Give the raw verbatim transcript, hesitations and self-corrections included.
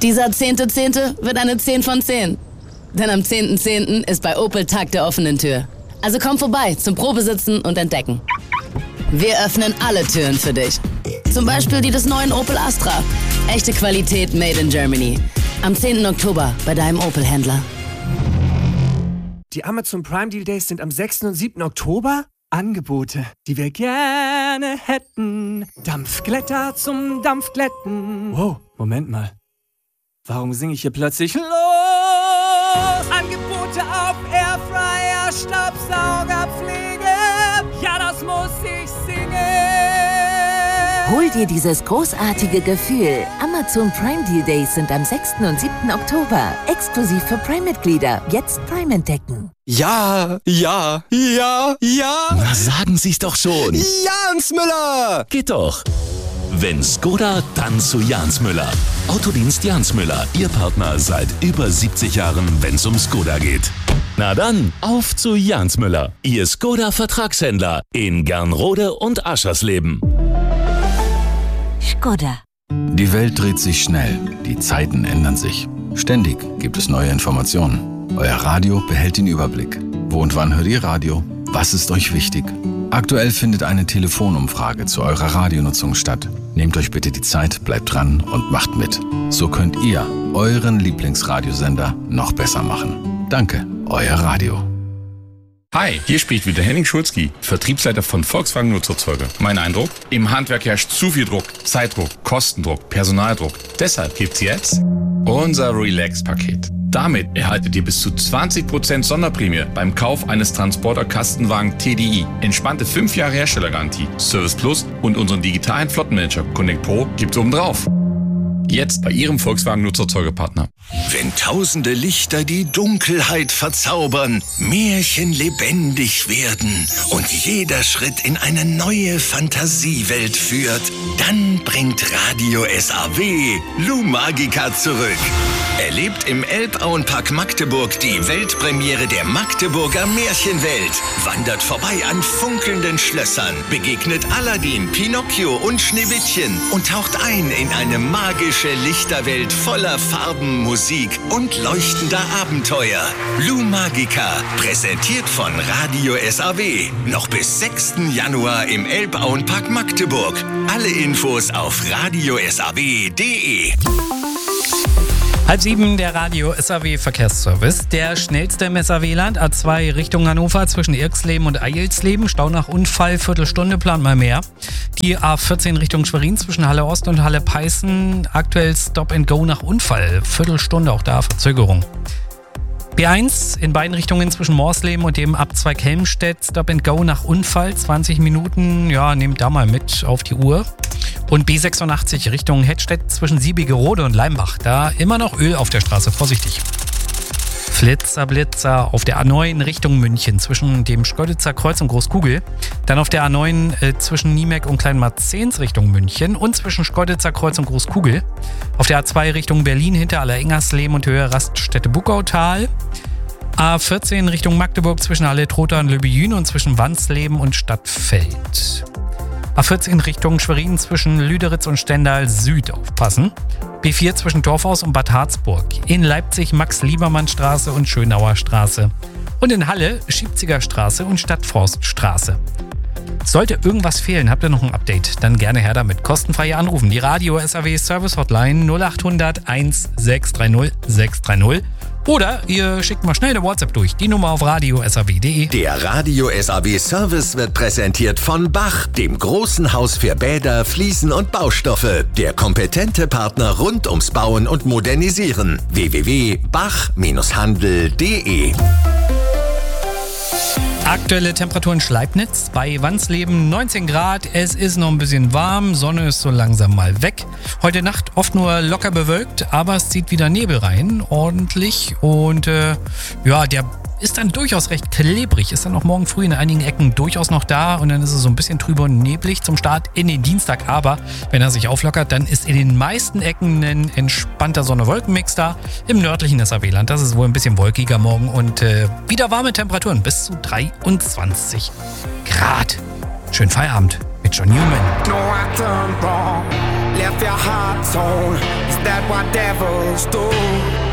Dieser zehnte zehnte wird eine zehn von zehn. Denn am zehnten zehnten ist bei Opel Tag der offenen Tür. Also komm vorbei zum Probesitzen und Entdecken. Wir öffnen alle Türen für dich. Zum Beispiel die des neuen Opel Astra. Echte Qualität made in Germany. Am zehnten Oktober bei deinem Opel-Händler. Die Amazon Prime Deal Days sind am sechsten und siebten Oktober. Angebote, die wir gerne hätten. Dampfglätter zum Dampfglätten. Wow, Moment mal. Warum singe ich hier plötzlich los? Angebote auf Airfryer, Staubsauger, Pflege. Ja, das muss ich singen. Hol dir dieses großartige Gefühl. Amazon Prime Deal Days sind am sechsten und siebten Oktober. Exklusiv für Prime-Mitglieder. Jetzt Prime entdecken. Ja, ja, ja, ja. Na, sagen Sie's doch schon. Jans Müller. Geht doch. Wenn Skoda, dann zu Jans Müller. Autodienst Jans Müller, Ihr Partner seit über siebzig Jahren, wenn's um Skoda geht. Na dann, auf zu Jans Müller, Ihr Skoda-Vertragshändler in Gernrode und Aschersleben. Skoda. Die Welt dreht sich schnell, die Zeiten ändern sich. Ständig gibt es neue Informationen. Euer Radio behält den Überblick. Wo und wann hört ihr Radio? Was ist euch wichtig? Aktuell findet eine Telefonumfrage zu eurer Radionutzung statt. Nehmt euch bitte die Zeit, bleibt dran und macht mit. So könnt ihr euren Lieblingsradiosender noch besser machen. Danke, euer Radio. Hi, hier spricht wieder Henning Schulzki, Vertriebsleiter von Volkswagen Nutzerzeuge. Mein Eindruck? Im Handwerk herrscht zu viel Druck, Zeitdruck, Kostendruck, Personaldruck. Deshalb gibt's jetzt unser Relax-Paket. Damit erhaltet ihr bis zu zwanzig Prozent Sonderprämie beim Kauf eines Transporter-Kastenwagen T D I. Entspannte fünf Jahre Herstellergarantie, Service Plus und unseren digitalen Flottenmanager Connect Pro gibt's obendrauf. Jetzt bei Ihrem Volkswagen-Nutzerzeugepartner. Wenn tausende Lichter die Dunkelheit verzaubern, Märchen lebendig werden und jeder Schritt in eine neue Fantasiewelt führt, dann bringt Radio S A W Lou Magica zurück. Erlebt im Elbauenpark Magdeburg die Weltpremiere der Magdeburger Märchenwelt. Wandert vorbei an funkelnden Schlössern, begegnet Aladdin, Pinocchio und Schneewittchen und taucht ein in eine magische Lichterwelt voller Farben, Musik und leuchtender Abenteuer. Lou Magica, präsentiert von Radio S A W. Noch bis sechsten Januar im Elbauenpark Magdeburg. Alle Infos auf radio s a w punkt d e. Halb sieben, der Radio S A W Verkehrsservice. Der schnellste im S A W-Land, A zwei Richtung Hannover zwischen Irxleben und Eilsleben. Stau nach Unfall, Viertelstunde, plant mal mehr. Die A vierzehn Richtung Schwerin zwischen Halle Ost und Halle Peißen. Aktuell Stop and Go nach Unfall. Viertelstunde, auch da Verzögerung. B eins in beiden Richtungen zwischen Morsleben und dem Ab zwei Kelmstedt. Stop and Go nach Unfall. zwanzig Minuten, ja, nehmt da mal mit auf die Uhr. Und B sechsundachtzig Richtung Hettstedt zwischen Siebigerode und Leimbach. Da immer noch Öl auf der Straße, vorsichtig. Flitzer, Blitzer auf der A neun Richtung München zwischen dem Schkeuditzer Kreuz und Großkugel. Dann auf der A neun äh, zwischen Niemek und Kleinmarzens Richtung München und zwischen Schkeuditzer Kreuz und Großkugel. Auf der A zwei Richtung Berlin hinter Allerengersleben und Höhe Raststätte Buckautal. A vierzehn Richtung Magdeburg zwischen Halle-Trotha und Löbejün und zwischen Wansleben und Stadtfeld. A vierzehn Richtung Schwerin zwischen Lüderitz und Stendal Süd aufpassen. B vier zwischen Dorfhaus und Bad Harzburg. In Leipzig Max-Liebermann-Straße und Schönauer Straße. Und in Halle Schiebziger Straße und Stadtforststraße. Sollte irgendwas fehlen, habt ihr noch ein Update, dann gerne her damit. Kostenfrei anrufen. Die Radio S A W Service Hotline null acht hundert eins sechs drei null sechs drei null. Oder ihr schickt mal schnell eine WhatsApp durch. Die Nummer auf radio s a w punkt d e. Der Radio S A W Service wird präsentiert von Bach, dem großen Haus für Bäder, Fliesen und Baustoffe. Der kompetente Partner rund ums Bauen und Modernisieren. w w w punkt bach handel punkt d e. Aktuelle Temperaturen Schleibnitz bei Wansleben neunzehn Grad. Es ist noch ein bisschen warm, Sonne ist so langsam mal weg. Heute Nacht oft nur locker bewölkt, aber es zieht wieder Nebel rein, ordentlich. Und äh, ja, der ist dann durchaus recht klebrig, ist dann auch morgen früh in einigen Ecken durchaus noch da und dann ist es so ein bisschen trüber und neblig zum Start in den Dienstag. Aber wenn er sich auflockert, dann ist in den meisten Ecken ein entspannter Sonne-Wolken-Mix da. Im nördlichen S A W-Land, das ist wohl ein bisschen wolkiger morgen und äh, wieder warme Temperaturen bis zu dreiundzwanzig Grad. Schönen Feierabend mit John Newman. No, I turned wrong, left your heart torn. that what devils do.